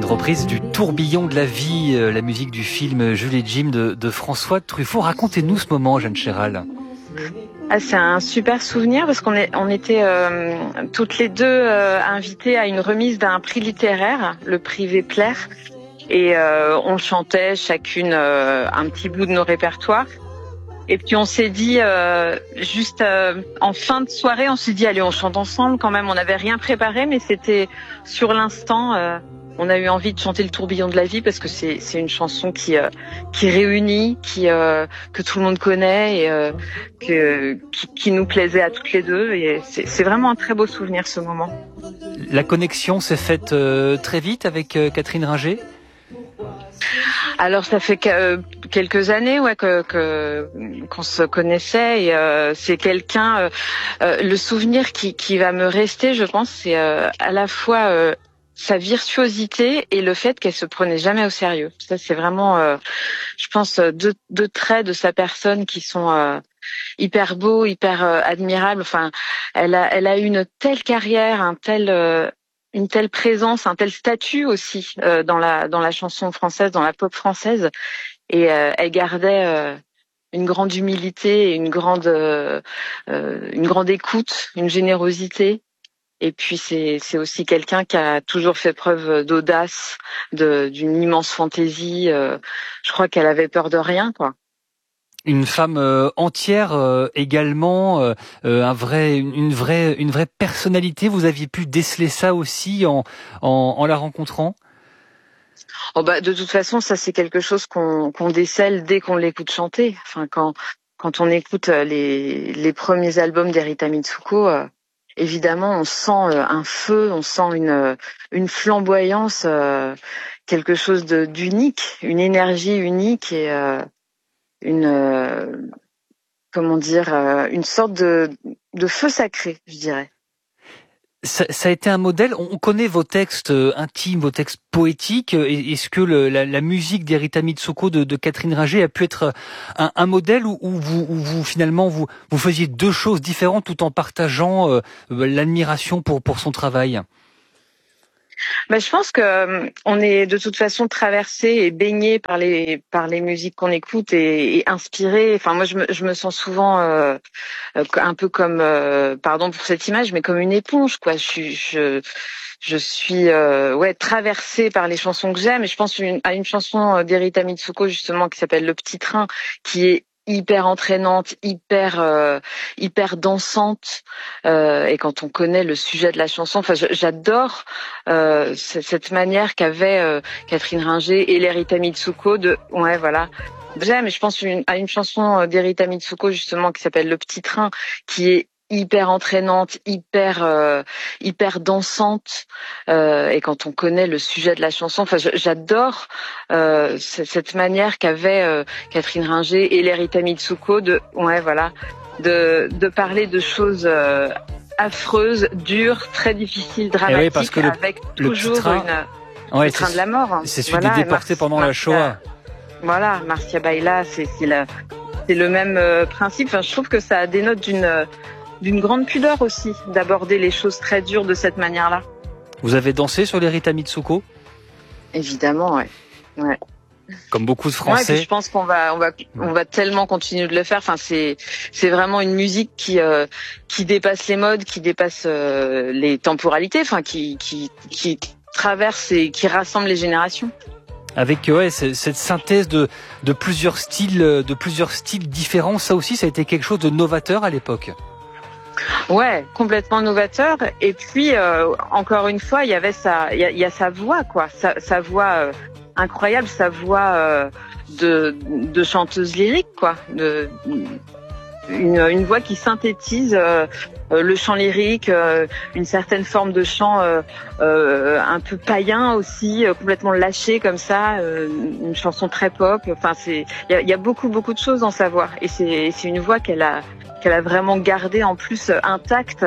Une reprise du Tourbillon de la vie, la musique du film Jules et Jim de François Truffaut. Racontez-nous ce moment, Jeanne Chéral. C'est un super souvenir parce on était toutes les deux invitées à une remise d'un prix littéraire, le prix Vepler, et on chantait chacune un petit bout de nos répertoires. Et puis on s'est dit juste en fin de soirée, on s'est dit allez, on chante ensemble quand même. On n'avait rien préparé, mais c'était sur l'instant. On a eu envie de chanter le Tourbillon de la vie parce que c'est une chanson qui réunit, que tout le monde connaît et qui nous plaisait à toutes les deux. Et c'est vraiment un très beau souvenir, ce moment. La connexion s'est faite très vite avec Catherine Ringer. Alors ça fait quelques années qu'on se connaissait et c'est quelqu'un le souvenir qui va me rester, je pense, c'est à la fois sa virtuosité et le fait qu'elle se prenait jamais au sérieux. Ça c'est vraiment je pense deux traits de sa personne qui sont hyper beaux, hyper admirables. Enfin, elle a eu une telle carrière, une telle présence, un tel statut aussi dans la chanson française, dans la pop française, et elle gardait une grande humilité, et une grande écoute, une générosité. Et puis c'est aussi quelqu'un qui a toujours fait preuve d'audace, d'une immense fantaisie. Je crois qu'elle avait peur de rien, quoi. Une femme entière également, une vraie personnalité. Vous aviez pu déceler ça aussi en la rencontrant? Oh bah de toute façon, ça c'est quelque chose qu'on décèle dès qu'on l'écoute chanter. Enfin quand on écoute les premiers albums d'Erita Mitsuko, évidemment on sent un feu, on sent une flamboyance, quelque chose d'unique, une énergie unique et une sorte de feu sacré, je dirais. Ça a été un modèle. On connaît vos textes intimes, vos textes poétiques. Est-ce que la musique d'Erita Mitsuko de Catherine Ringer a pu être un modèle où vous finalement vous faisiez deux choses différentes tout en partageant l'admiration pour son travail? Je pense que on est de toute façon traversé et baigné par les musiques qu'on écoute et inspiré. Enfin moi je me sens souvent un peu comme pardon pour cette image, mais comme une éponge, quoi. Je suis traversée par les chansons que j'aime, et je pense à une chanson d'Erita Mitsuko justement qui s'appelle Le Petit Train, qui est hyper entraînante, hyper dansante, et quand on connaît le sujet de la chanson, enfin j'adore cette manière qu'avait Catherine Ringer et l'Erita Mitsuko j'aime. Et je pense à une chanson d'Erita Mitsuko justement qui s'appelle Le Petit Train, qui est hyper entraînante, hyper dansante, et quand on connaît le sujet de la chanson, enfin j'adore cette manière qu'avait Catherine Ringer et l'Erita Mitsuko de parler de choses affreuses, dures, très difficiles, dramatiques, parce que avec toujours le train de la mort. C'est celui des déportés pendant la Shoah. Voilà, Marcia Baila, c'est le même principe. Enfin, je trouve que ça dénote d'une grande pudeur aussi, d'aborder les choses très dures de cette manière-là. Vous avez dansé sur l'Erita Mitsuko? Évidemment, ouais. Comme beaucoup de Français. Ouais, je pense qu'on va tellement continuer de le faire. Enfin, c'est vraiment une musique qui dépasse les modes, qui dépasse les temporalités, enfin, qui traverse et qui rassemble les générations. Avec cette synthèse de plusieurs styles différents, ça aussi, ça a été quelque chose de novateur à l'époque. Ouais, complètement novateur. Et puis encore une fois, il y a sa voix, quoi, sa voix incroyable, sa voix de chanteuse lyrique, quoi, une voix qui synthétise le chant lyrique, une certaine forme de chant un peu païen aussi, complètement lâché comme ça, une chanson très pop. Enfin, il y a beaucoup de choses dans sa voix, et c'est une voix qu'elle a vraiment gardée en plus intacte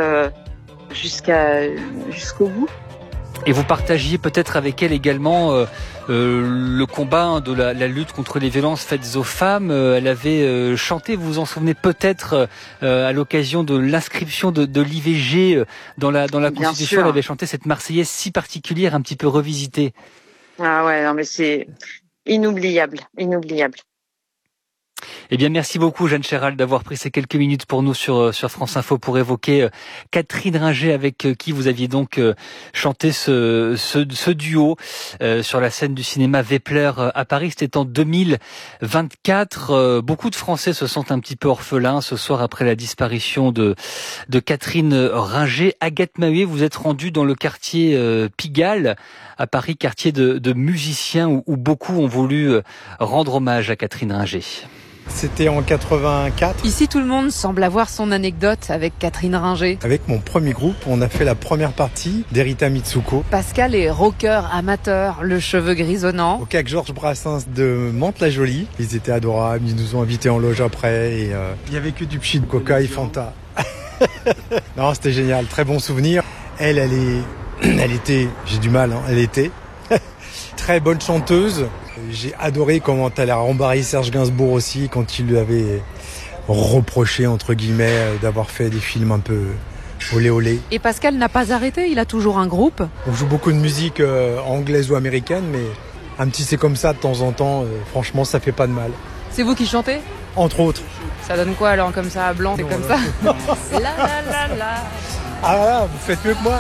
jusqu'au bout. Et vous partagiez peut-être avec elle également le combat de la lutte contre les violences faites aux femmes. Elle avait chanté, vous vous en souvenez peut-être, à l'occasion de l'inscription de l'IVG dans la Constitution. Elle avait chanté cette Marseillaise si particulière, un petit peu revisitée. Ah ouais, non mais c'est inoubliable, inoubliable. Eh bien, merci beaucoup, Jeanne Chéral, d'avoir pris ces quelques minutes pour nous sur France Info pour évoquer Catherine Ringer, avec qui vous aviez donc chanté ce duo sur la scène du cinéma Wepler à Paris. C'était en 2024. Beaucoup de Français se sentent un petit peu orphelins ce soir après la disparition de Catherine Ringer. Agathe Maheuet, vous êtes rendue dans le quartier Pigalle à Paris, quartier de musiciens où beaucoup ont voulu rendre hommage à Catherine Ringer. C'était en 84. Ici, tout le monde semble avoir son anecdote avec Catherine Ringer. Avec mon premier groupe, on a fait la première partie d'Erita Mitsuko. Pascal est rocker amateur, le cheveu grisonnant. Au CAC Georges Brassens de Mantes-la-Jolie. Ils étaient adorables, ils nous ont invités en loge après. Et il y avait que du pchit, Coca et Fanta. Non, c'était génial, très bon souvenir. Elle était, j'ai du mal, elle était très bonne chanteuse. J'ai adoré comment elle a rembarré Serge Gainsbourg aussi quand il lui avait reproché, entre guillemets, d'avoir fait des films un peu olé olé. Et Pascal n'a pas arrêté, il a toujours un groupe. On joue beaucoup de musique anglaise ou américaine, mais un petit c'est comme ça de temps en temps, franchement ça fait pas de mal. C'est vous qui chantez ? Entre autres. Ça donne quoi alors comme ça, blanc, c'est comme ça la la la la. Ah là, vous faites mieux que moi.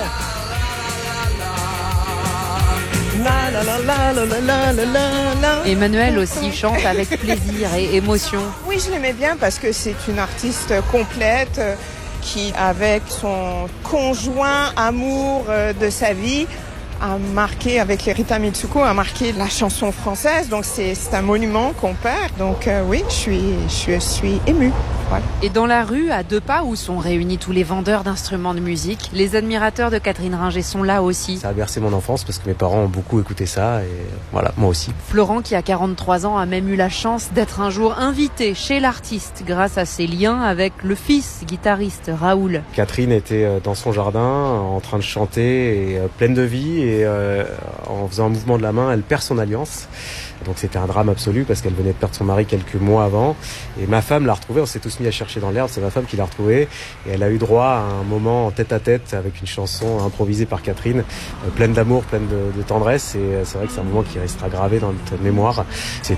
Emmanuel aussi chante avec plaisir et émotion. Oui, je l'aimais bien parce que c'est une artiste complète qui, avec son conjoint amour de sa vie, a marqué, avec Erita Mitsuko, a marqué la chanson française. Donc c'est un monument qu'on perd. Donc oui, je suis émue. Voilà. Et dans la rue, à 2 pas, où sont réunis tous les vendeurs d'instruments de musique, les admirateurs de Catherine Ringer sont là aussi. Ça a bercé mon enfance parce que mes parents ont beaucoup écouté ça et voilà, moi aussi. Florent, qui a 43 ans, a même eu la chance d'être un jour invité chez l'artiste grâce à ses liens avec le fils guitariste Raoul. Catherine était dans son jardin en train de chanter et pleine de vie et en faisant un mouvement de la main, elle perd son alliance. Donc c'était un drame absolu parce qu'elle venait de perdre son mari quelques mois avant. Et ma femme l'a retrouvée, on s'est tous mis à chercher dans l'herbe, c'est ma femme qui l'a retrouvée. Et elle a eu droit à un moment en tête à tête avec une chanson improvisée par Catherine, pleine d'amour, pleine de tendresse. Et c'est vrai que c'est un moment qui restera gravé dans notre mémoire.